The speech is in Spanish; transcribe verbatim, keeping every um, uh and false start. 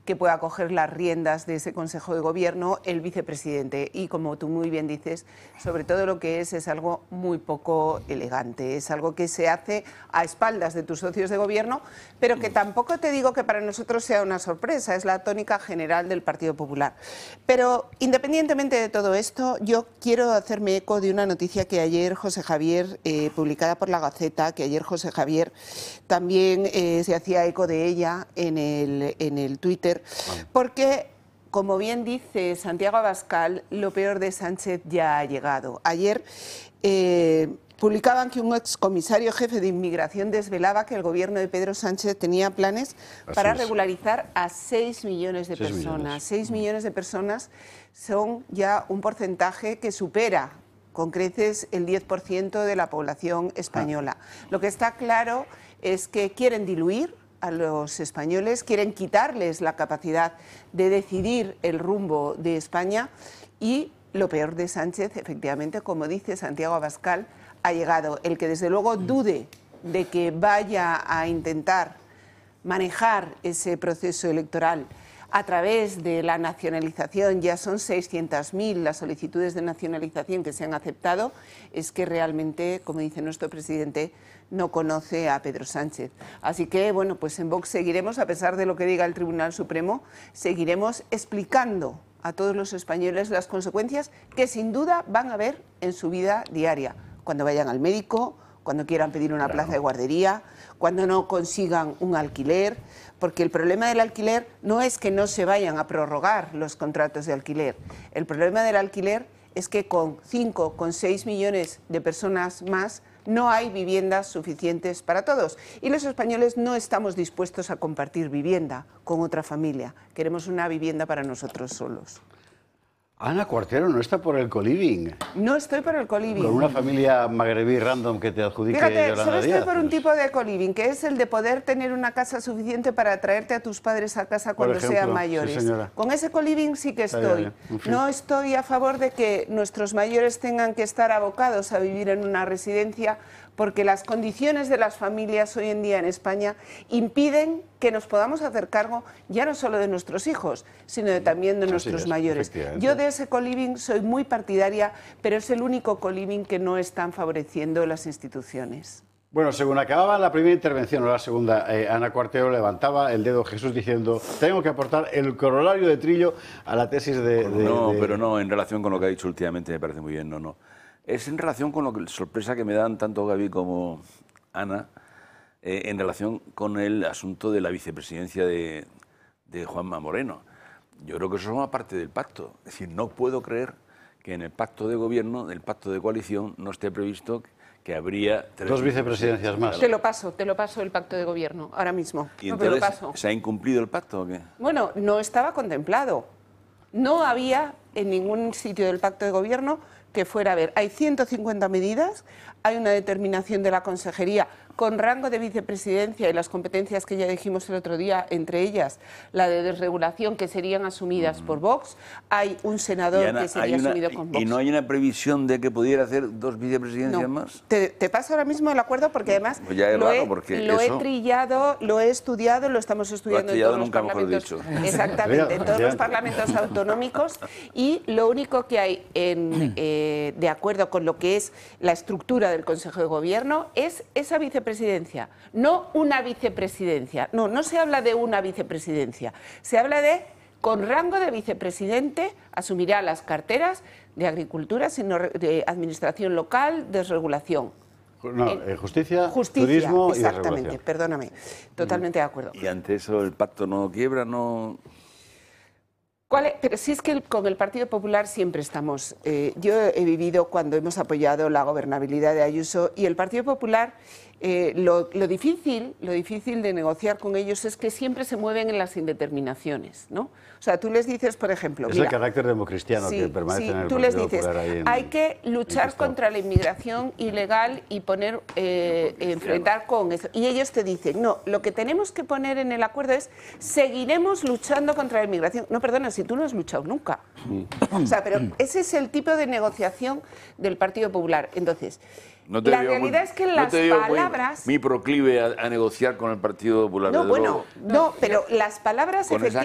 que pueda coger las riendas de ese Consejo de Gobierno el vicepresidente. Y como tú muy bien dices, sobre todo lo que es es algo muy poco elegante, es algo que se hace a espaldas de tus socios de gobierno, pero que tampoco te digo que para nosotros sea una sorpresa, es la tónica general del Partido Popular. Pero independientemente de todo esto, yo quiero hacerme eco de una noticia que ayer José Javier, eh, publicada por La Gaceta, que ayer José Javier también eh, se hacía eco de ella en el, en el Twitter, porque, como bien dice Santiago Abascal, lo peor de Sánchez ya ha llegado. Ayer eh, publicaban que un excomisario jefe de inmigración desvelaba que el gobierno de Pedro Sánchez tenía planes Así para es. regularizar a seis millones de seis personas. Millones. seis millones de personas son ya un porcentaje que supera con creces el diez por ciento de la población española. Ah. Lo que está claro es que quieren diluir a los españoles, quieren quitarles la capacidad de decidir el rumbo de España y lo peor de Sánchez, efectivamente, como dice Santiago Abascal, ha llegado. El que desde luego dude de que vaya a intentar manejar ese proceso electoral a través de la nacionalización, ya son seiscientas mil las solicitudes de nacionalización que se han aceptado, es que realmente, como dice nuestro presidente, no conoce a Pedro Sánchez. Así que, bueno, pues en Vox seguiremos, a pesar de lo que diga el Tribunal Supremo, seguiremos explicando a todos los españoles las consecuencias que sin duda van a ver en su vida diaria, cuando vayan al médico, cuando quieran pedir una claro. plaza de guardería, cuando no consigan un alquiler, porque el problema del alquiler no es que no se vayan a prorrogar los contratos de alquiler, el problema del alquiler es que con cinco, con seis millones de personas más no hay viviendas suficientes para todos. Y los españoles no estamos dispuestos a compartir vivienda con otra familia. Queremos una vivienda para nosotros solos. Ana Cuartero no está por el coliving. No estoy por el coliving. Con una familia magrebí random que te adjudique Fíjate, Yolanda solo estoy Díaz, por pues. un tipo de coliving, que es el de poder tener una casa suficiente para traerte a tus padres a casa cuando ejemplo, sean mayores. Sí, señora. Con ese coliving sí que estoy. En fin. No estoy a favor de que nuestros mayores tengan que estar abocados a vivir en una residencia, porque las condiciones de las familias hoy en día en España impiden que nos podamos hacer cargo ya no solo de nuestros hijos, sino de, también de Así nuestros es, mayores. Yo de ese coliving soy muy partidaria, pero es el único coliving que no están favoreciendo las instituciones. Bueno, según acababa la primera intervención o la segunda, eh, Ana Cuartero levantaba el dedo Jesús diciendo tengo que aportar el corolario de Trillo a la tesis de... de no, de... pero no, en relación con lo que ha dicho últimamente me parece muy bien, no, no. Es en relación con la sorpresa que me dan tanto Gaby como Ana eh, en relación con el asunto de la vicepresidencia de, de Juanma Moreno. Yo creo que eso forma parte del pacto. Es decir, no puedo creer que en el pacto de gobierno, en el pacto de coalición, no esté previsto que habría... Tres Dos vicepresidencias más. Te lo paso, te lo paso el pacto de gobierno, ahora mismo. ¿Y no, entonces te lo paso. se ha incumplido el pacto o qué? Bueno, no estaba contemplado. No había en ningún sitio del pacto de gobierno que fuera a ver. Hay ciento cincuenta medidas, hay una determinación de la Consejería con rango de vicepresidencia y las competencias que ya dijimos el otro día, entre ellas la de desregulación, que serían asumidas por Vox. Hay un senador Ana, que sería una, asumido con Vox. ¿Y no hay una previsión de que pudiera hacer dos vicepresidencias no. más? Te, te paso ahora mismo el acuerdo porque además pues ya es lo, raro he, porque lo eso... he trillado, lo he estudiado, lo estamos estudiando lo en todos nunca los parlamentos. Mejor dicho. Exactamente, en todos los parlamentos autonómicos, y lo único que hay en, eh, de acuerdo con lo que es la estructura del Consejo de Gobierno es esa vicepresidencia. No una vicepresidencia, no, no se habla de una vicepresidencia, se habla de, con rango de vicepresidente, asumirá las carteras de Agricultura, sino de Administración Local, Desregulación. No, eh, justicia, justicia, turismo y exactamente, perdóname, totalmente de acuerdo. Y ante eso el pacto no quiebra, no... ¿Cuál es? Pero si es que el, con el Partido Popular siempre estamos... Eh, yo he vivido cuando hemos apoyado la gobernabilidad de Ayuso y el Partido Popular, eh, lo, lo, difícil, lo difícil de negociar con ellos es que siempre se mueven en las indeterminaciones, ¿no? O sea, tú les dices, por ejemplo... Es mira, el carácter democristiano sí, que permanece sí, en el tú Partido les dices, Popular ahí en, hay que luchar contra la inmigración ilegal y poner, eh, enfrentar con eso. Y ellos te dicen, no, lo que tenemos que poner en el acuerdo es seguiremos luchando contra la inmigración. No, perdona, si tú no has luchado nunca. O sea, pero ese es el tipo de negociación del Partido Popular. Entonces... No te la digo realidad muy, es que no las te palabras... Muy, muy proclive a, a negociar con el Partido Popular. No, bueno, luego, no, pero las palabras con efectivamente...